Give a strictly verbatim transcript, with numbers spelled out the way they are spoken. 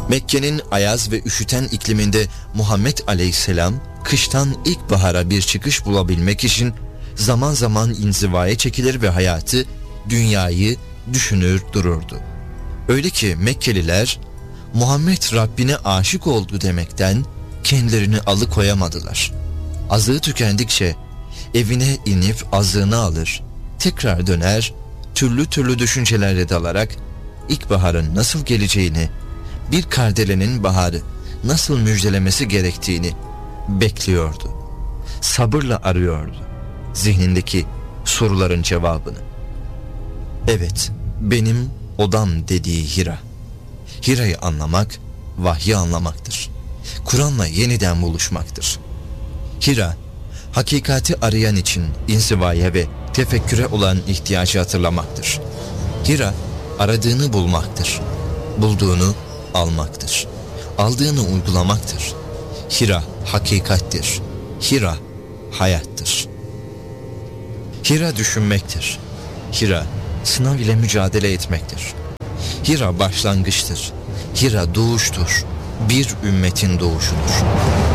Mekke'nin ayaz ve üşüten ikliminde Muhammed Aleyhisselam kıştan ilkbahara bir çıkış bulabilmek için zaman zaman inzivaya çekilir ve hayatı, dünyayı düşünür dururdu. Öyle ki Mekkeliler Muhammed Rabbine aşık oldu demekten kendilerini alıkoyamadılar. Azığı tükendikçe evine inip azığını alır, tekrar döner, türlü türlü düşüncelerle dalarak ilkbaharın nasıl geleceğini, bir kardelenin baharı nasıl müjdelemesi gerektiğini bekliyordu. Sabırla arıyordu zihnindeki soruların cevabını. Evet, benim odam dediği Hira. Hira'yı anlamak, vahyi anlamaktır. Kur'an'la yeniden buluşmaktır. Hira, hakikati arayan için inzivaya ve tefekküre olan ihtiyacı hatırlamaktır. Hira, aradığını bulmaktır. Bulduğunu almaktır. Aldığını uygulamaktır. Hira, hakikattir. Hira, hayattır. Hira düşünmektir. Hira, sınav ile mücadele etmektir. Hira başlangıçtır. Hira doğuştur. Bir ümmetin doğuşudur.